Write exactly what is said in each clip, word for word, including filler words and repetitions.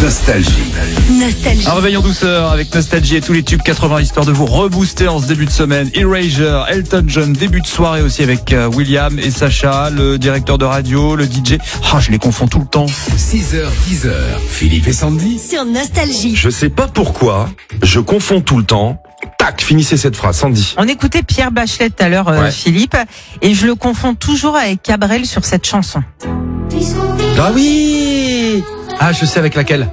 Nostalgie. Nostalgie. Un réveil en douceur avec Nostalgie et tous les tubes quatre-vingts, histoire de vous rebooster en ce début de semaine. Erasure, Elton John, début de soirée aussi avec William et Sacha, le directeur de radio, le D J. Ah, je les confonds tout le temps. six heures, dix heures, Philippe et Sandy. Sur Nostalgie. Je sais pas pourquoi, je confonds tout le temps. Tac, finissez cette phrase, Sandy. On écoutait Pierre Bachelet tout à l'heure, euh, Ouais. Philippe, et je le confonds toujours avec Cabrel sur cette chanson. Ah oui. Ah, je sais avec laquelle.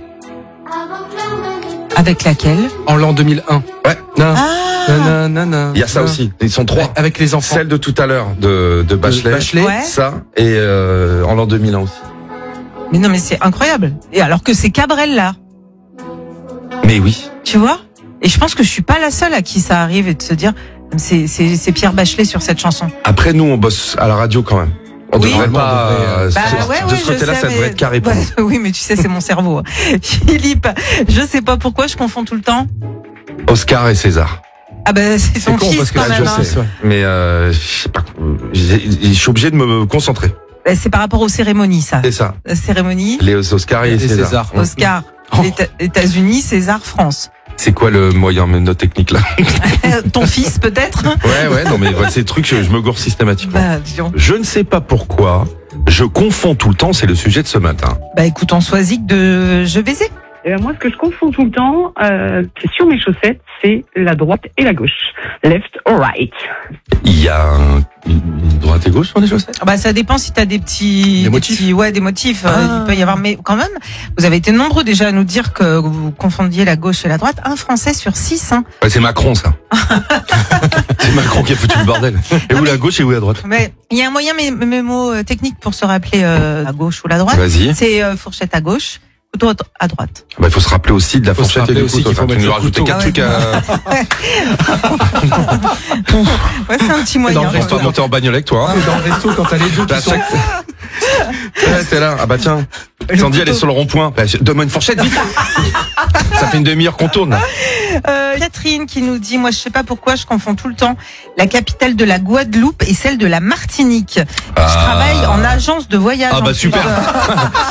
Avec laquelle? En l'an deux mille un. Ouais, Non. Ah, Non, non, non. il y a ça aussi. Ils sont trois. Avec les enfants. Celle de tout à l'heure de, de Bachelet, Bachelet. Ouais. ça, et euh, en l'an deux mille un aussi. mais non, mais c'est incroyable. Et alors que c'est Cabrel là, Mais oui. tu vois? Et je pense que je suis pas la seule à qui ça arrive et de se dire, c'est, c'est, c'est Pierre Bachelet sur cette chanson. Après, nous, on bosse à la radio quand même. On Oui. devrait pas. On devrait, euh, euh, Bah ce- ouais, de ouais, ce je côté-là, sais, ça mais- devrait être carré pour Ouais, nous. oui, mais tu sais, c'est mon cerveau. Philippe, je sais pas pourquoi je confonds tout le temps. Oscar et César. Ah ben, c'est son con, fils parce que quand là, même. je hein. sais. Ouais. Mais euh, je sais pas. j'ai- Je suis obligé de me concentrer. Ben, c'est par rapport aux cérémonies, ça. C'est ça. La cérémonie, Les Oscar et, Et César. César. Oscar, Oh. les Éta- États-Unis, César, France. C'est quoi le moyen mnémotechnique là? Ton fils, peut-être? Ouais, ouais, non, mais voilà, ces trucs, je, je me gourre systématiquement. Bah, disons. Je ne sais pas pourquoi, je confonds tout le temps, c'est le sujet de ce matin. Bah, écoute, on choisit de Je baiser. Eh ben, moi, ce que je confonds tout le temps, euh, c'est sur mes chaussettes, c'est la droite et la gauche. Left or right. Il y a un, une une droite et gauche sur les chaussettes? Bah, ça dépend si t'as des petits, Des motifs. petits- ouais, des motifs. euh, Ah. il peut y avoir, mais quand même, vous avez été nombreux déjà à nous dire que vous confondiez la gauche et la droite. Un Français sur six, hein. Ouais, c'est Macron, ça. C'est Macron qui a foutu le bordel. Et Non, où mais- la gauche et où la droite? Mais il y a un moyen mé- mémo euh, technique pour se rappeler euh, la gauche ou la droite. Vas-y. C'est euh, fourchette à gauche, couteau à droite. Bah, il faut se rappeler aussi de la Faut se fourchette et rappeler du aussi couteau. qu'il faut Enfin, tu mettre nous le rajouter couteau. quatre Ah ouais. trucs à... Ouais, c'est un petit moyen. Dans le On va resto. pas monter en bagnole avec toi, hein. Dans le resto, quand t'as les deux Bah, qui sont... chaque- Ouais, t'es là. Ah bah tiens. Sandy, elle est sur le rond-point. Bah, je- donne-moi une fourchette, vite. Ça fait une demi-heure qu'on tourne, là. Euh, Catherine qui nous dit, moi je sais pas pourquoi je confonds tout le temps la capitale de la Guadeloupe et celle de la Martinique. Je Ah. travaille en agence de voyage. Ah en bah plus. super. Euh,